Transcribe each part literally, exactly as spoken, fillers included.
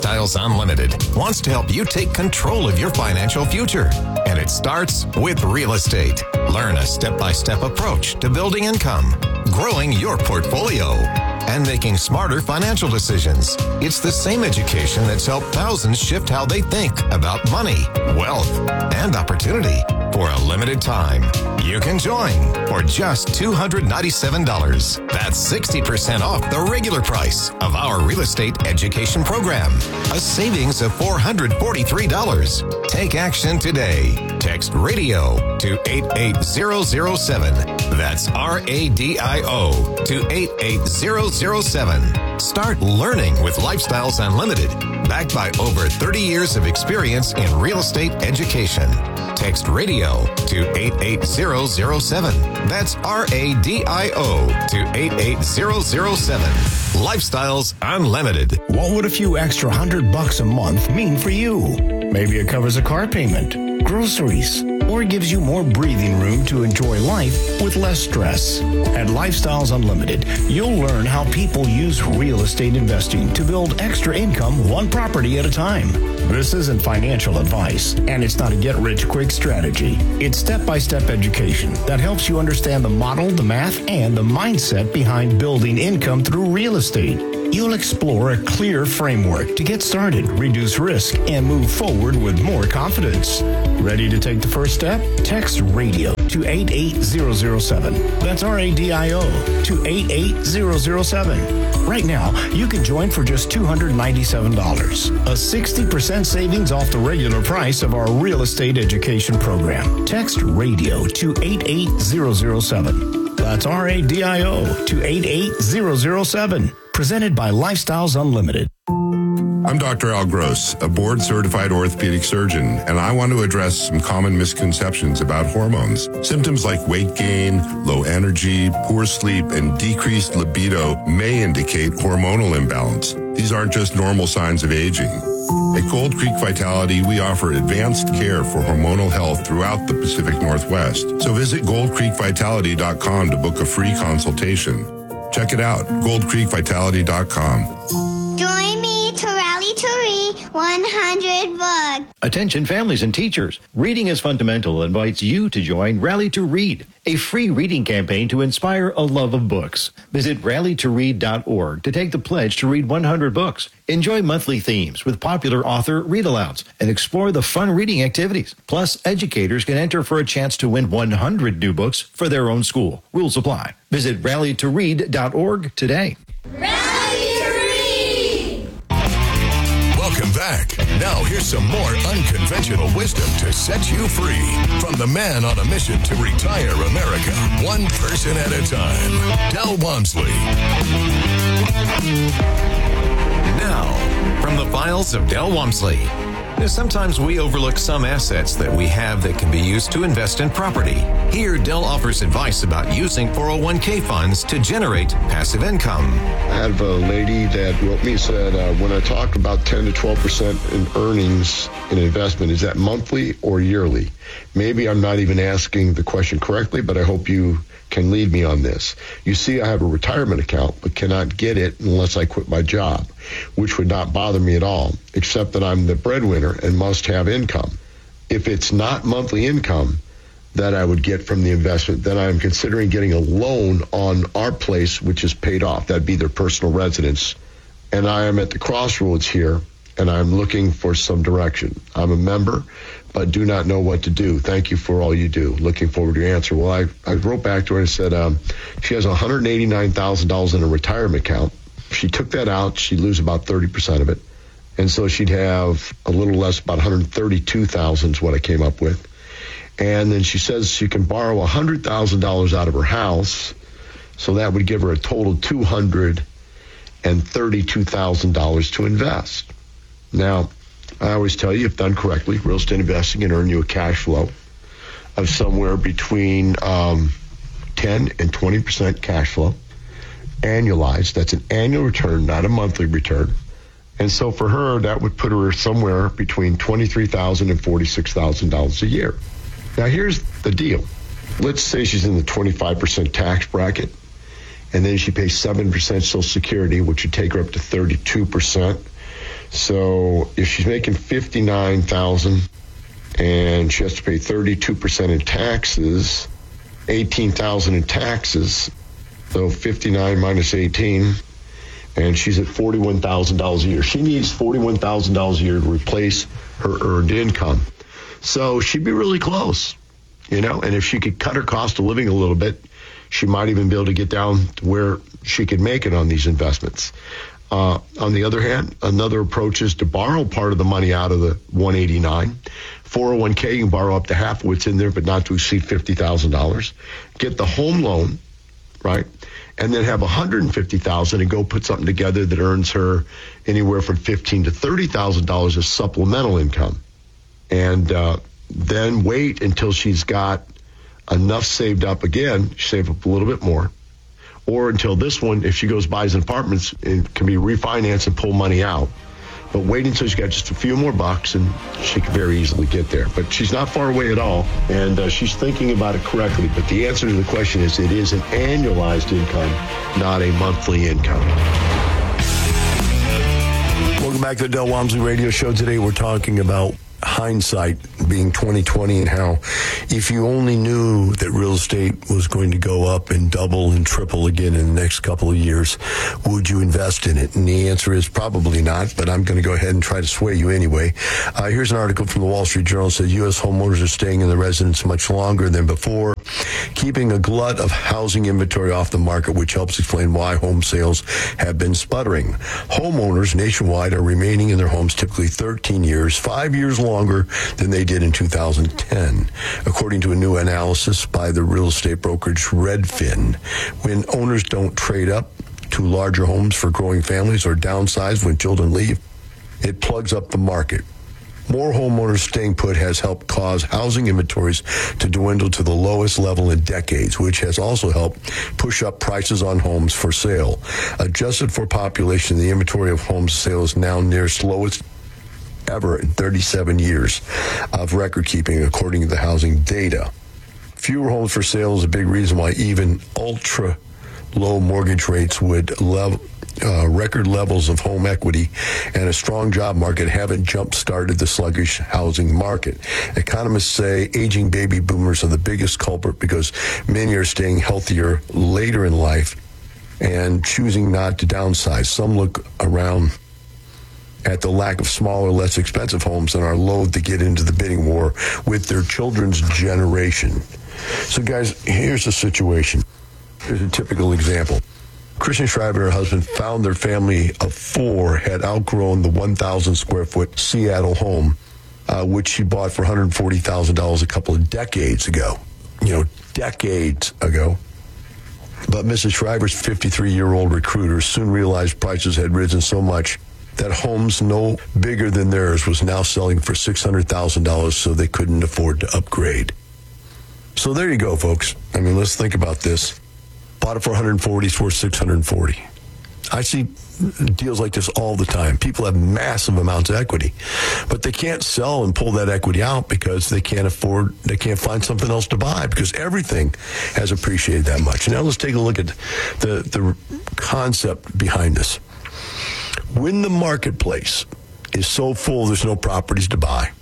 Lifestyles Unlimited wants to help you take control of your financial future. And it starts with real estate. Learn a step-by-step approach to building income, growing your portfolio, and making smarter financial decisions. It's the same education that's helped thousands shift how they think about money, wealth, and opportunity. For a limited time, you can join for just two hundred ninety-seven dollars. That's sixty percent off the regular price of our real estate education program. A savings of four hundred forty-three dollars. Take action today. Text RADIO to eight eight zero zero seven. That's R A D I O to eight eight zero zero seven. Start learning with Lifestyles Unlimited, backed by over thirty years of experience in real estate education. Text RADIO to eight eight zero zero seven. That's R A D I O to eight eight zero zero seven. Lifestyles Unlimited. What would a few extra hundred bucks a month mean for you? Maybe it covers a car payment, groceries, or gives you more breathing room to enjoy life with less stress. At Lifestyles Unlimited, you'll learn how people use real estate investing to build extra income one property at a time. This isn't financial advice, and it's not a get-rich-quick strategy. It's step-by-step education that helps you understand the model, the math, and the mindset behind building income through real estate. You'll explore a clear framework to get started, reduce risk, and move forward with more confidence. Ready to take the first step? Text RADIO to eight eight zero zero seven. That's R A D I O to eight eight zero zero seven. Right now, you can join for just two hundred ninety-seven dollars, a sixty percent savings off the regular price of our real estate education program. Text RADIO to eight eight zero zero seven. That's R A D I O to eight eight zero zero seven. Presented by Lifestyles Unlimited. I'm Doctor Al Gross, a board-certified orthopedic surgeon, and I want to address some common misconceptions about hormones. Symptoms like weight gain, low energy, poor sleep, and decreased libido may indicate hormonal imbalance. These aren't just normal signs of aging. At Gold Creek Vitality, we offer advanced care for hormonal health throughout the Pacific Northwest. So visit gold creek vitality dot com to book a free consultation. Check it out, gold creek vitality dot com. Join me to rally to read one hundred books. Attention families and teachers. Reading is Fundamental invites you to join Rally to Read, a free reading campaign to inspire a love of books. Visit rally to read dot org to take the pledge to read one hundred books. Enjoy monthly themes with popular author read-alouds and explore the fun reading activities. Plus, educators can enter for a chance to win one hundred new books for their own school. Rules apply. Visit rally to read dot org today. Rally to Read! Welcome back. Now here's some more unconventional wisdom to set you free from the man on a mission to retire America, one person at a time, Del Walmsley. Now, from the files of Del Walmsley. Sometimes we overlook some assets that we have that can be used to invest in property. Here, Del offers advice about using four oh one k funds to generate passive income. I have a lady that wrote me, said, uh, when I talk about ten to twelve percent in earnings in investment, is that monthly or yearly? Maybe I'm not even asking the question correctly, but I hope you can lead me on this. You see, I have a retirement account, but cannot get it unless I quit my job, which would not bother me at all, except that I'm the breadwinner and must have income. If it's not monthly income that I would get from the investment, then I'm considering getting a loan on our place, which is paid off. That'd be their personal residence. And I am at the crossroads here, and I'm looking for some direction. I'm a member, but do not know what to do. Thank you for all you do. Looking forward to your answer. Well, I, I wrote back to her and said um, she has one hundred eighty-nine thousand dollars in a retirement account. If she took that out, she'd lose about thirty percent of it. And so she'd have a little less, about one hundred thirty-two thousand dollars is what I came up with. And then she says she can borrow one hundred thousand dollars out of her house. So that would give her a total two hundred thirty-two thousand dollars to invest. Now, I always tell you, if done correctly, real estate investing can earn you a cash flow of somewhere between um, ten and twenty percent cash flow, annualized. That's an annual return, not a monthly return. And so for her, that would put her somewhere between twenty-three thousand dollars and forty-six thousand dollars a year. Now, here's the deal. Let's say she's in the twenty-five percent tax bracket, and then she pays seven percent Social Security, which would take her up to thirty-two percent. So if she's making fifty-nine thousand dollars and she has to pay thirty-two percent in taxes, eighteen thousand dollars in taxes, so fifty-nine minus eighteen, and she's at forty-one thousand dollars a year. She needs forty-one thousand dollars a year to replace her earned income. So she'd be really close, you know, and if she could cut her cost of living a little bit, she might even be able to get down to where she could make it on these investments. Uh, on the other hand, another approach is to borrow part of the money out of the one eighty-nine. four oh one k, you can borrow up to half of what's in there, but not to exceed fifty thousand dollars. Get the home loan, right? And then have one hundred fifty thousand dollars and go put something together that earns her anywhere from fifteen thousand to thirty thousand dollars as supplemental income. And uh, then wait until she's got enough saved up again, save up a little bit more. Or until this one, if she goes buys an apartment, it can be refinanced and pull money out. But wait until she's got just a few more bucks, and she can very easily get there. But she's not far away at all, and uh, she's thinking about it correctly. But the answer to the question is it is an annualized income, not a monthly income. Welcome back to the Del Walmsley Radio Show. Today we're talking about hindsight being twenty twenty and how if you only knew that real estate was going to go up and double and triple again in the next couple of years, would you invest in it? And the answer is probably not, but I'm going to go ahead and try to sway you anyway. Uh, here's an article from the Wall Street Journal that says U S homeowners are staying in their residence much longer than before, keeping a glut of housing inventory off the market, which helps explain why home sales have been sputtering. Homeowners nationwide are remaining in their homes typically thirteen years, five years longer than they did in two thousand ten, according to a new analysis by the real estate brokerage Redfin. When owners don't trade up to larger homes for growing families or downsize when children leave, it plugs up the market. More homeowners staying put has helped cause housing inventories to dwindle to the lowest level in decades, which has also helped push up prices on homes for sale. Adjusted for population, the inventory of homes sale is now near its lowest ever in thirty-seven years of record keeping, according to the housing data. Fewer homes for sale is a big reason why even ultra low mortgage rates would level Uh, record levels of home equity and a strong job market haven't jump-started the sluggish housing market. Economists say aging baby boomers are the biggest culprit because many are staying healthier later in life and choosing not to downsize. Some look around at the lack of smaller, less expensive homes and are loath to get into the bidding war with their children's generation. So, guys, here's the situation. Here's a typical example. Kristen Schreiber and her husband found their family of four had outgrown the one thousand square foot Seattle home, uh, which she bought for one hundred forty thousand dollars a couple of decades ago. You know, decades ago. But Missus Schreiber's fifty-three-year-old recruiter soon realized prices had risen so much that homes no bigger than theirs was now selling for six hundred thousand dollars, so they couldn't afford to upgrade. So there you go, folks. I mean, let's think about this. Bought it for one hundred forty, it's worth six hundred forty. I see deals like this all the time. People have massive amounts of equity, but they can't sell and pull that equity out because they can't afford, they can't find something else to buy because everything has appreciated that much. Now let's take a look at the, the concept behind this. When the marketplace is so full, there's no properties to buy.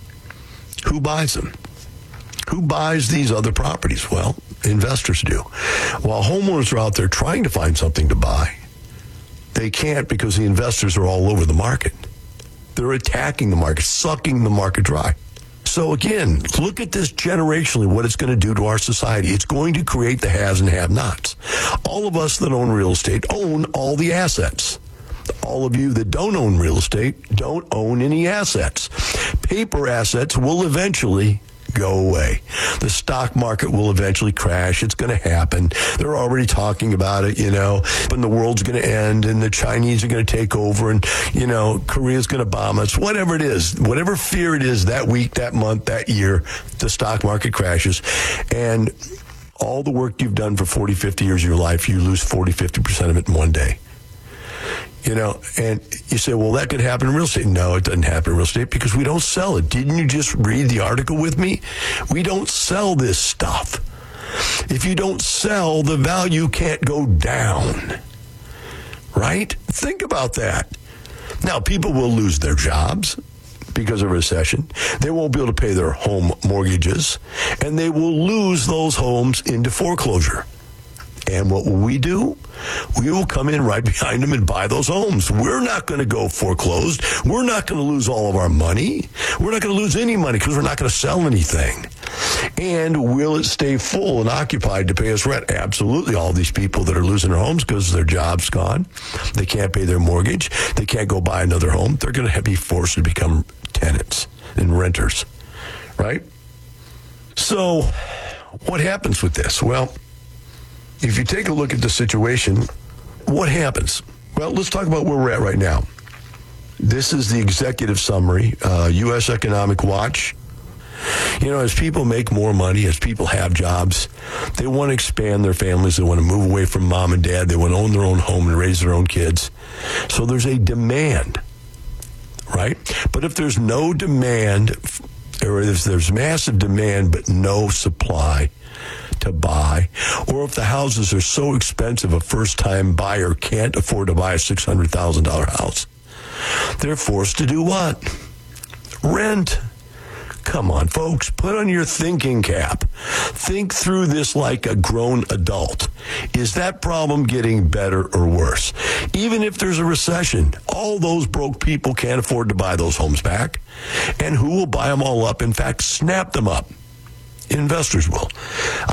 Who buys them? Who buys these other properties? Well, investors do. While homeowners are out there trying to find something to buy, they can't because the investors are all over the market. They're attacking the market, sucking the market dry. So again, look at this generationally, what it's going to do to our society. It's going to create the haves and have-nots. All of us that own real estate own all the assets. All of you that don't own real estate don't own any assets. Paper assets will eventually go away. The stock market will eventually crash. It's going to happen. They're already talking about it, you know, when the world's going to end and the Chinese are going to take over and, you know, Korea's going to bomb us. Whatever it is, whatever fear it is that week, that month, that year, the stock market crashes. And all the work you've done for forty, fifty years of your life, you lose forty, fifty percent of it in one day. You know, and you say, well, that could happen in real estate. No, it doesn't happen in real estate because we don't sell it. Didn't you just read the article with me? We don't sell this stuff. If you don't sell, the value can't go down. Right? Think about that. Now, people will lose their jobs because of a recession. They won't be able to pay their home mortgages, and they will lose those homes into foreclosure. And what will we do? We will come in right behind them and buy those homes. We're not going to go foreclosed. We're not going to lose all of our money. We're not going to lose any money because we're not going to sell anything. And will it stay full and occupied to pay us rent? Absolutely. All these people that are losing their homes because their job's gone, they can't pay their mortgage, they can't go buy another home, they're going to be forced to become tenants and renters, right? So what happens with this? Well, if you take a look at the situation, what happens? Well, let's talk about where we're at right now. This is the executive summary, uh, U S Economic Watch. You know, as people make more money, as people have jobs, they want to expand their families. They want to move away from mom and dad. They want to own their own home and raise their own kids. So there's a demand, right? But if there's no demand, or if there's massive demand but no supply to buy, or if the houses are so expensive a first-time buyer can't afford to buy a six hundred thousand dollars house, they're forced to do what? Rent. Come on, folks, put on your thinking cap. Think through this like a grown adult. Is that problem getting better or worse? Even if there's a recession, all those broke people can't afford to buy those homes back. And who will buy them all up? In fact, snap them up. Investors will.